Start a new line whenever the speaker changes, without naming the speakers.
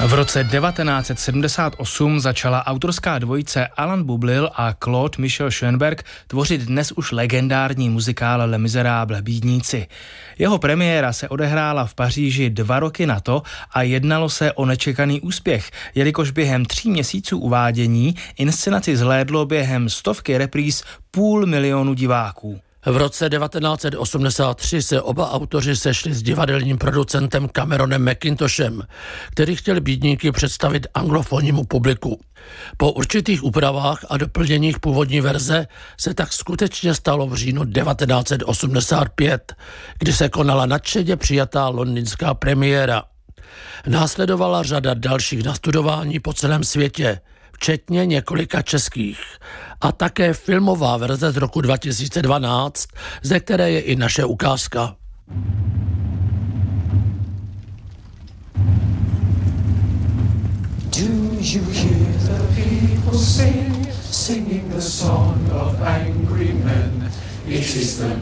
V roce 1978 začala autorská dvojice Alan Bublil a Claude Michel Schoenberg tvořit dnes už legendární muzikál Les Misérables, Bídníci. Jeho premiéra se odehrála v Paříži 2 roky na to a jednalo se o nečekaný úspěch, jelikož během 3 měsíců uvádění inscenaci zhlédlo během 100 repríz 500 000 diváků.
V roce 1983 se oba autoři sešli s divadelním producentem Cameronem Mackintoshem, který chtěl Bídníky představit anglofonnímu publiku. Po určitých úpravách a doplněních původní verze se tak skutečně stalo v říjnu 1985, kdy se konala nadšeně přijatá londýnská premiéra. Následovala řada dalších nastudování po celém světě, včetně několika českých, a také filmová verze z roku 2012, ze které je i naše ukázka.
Do you hear the people sing, singing the song of angry men? It is the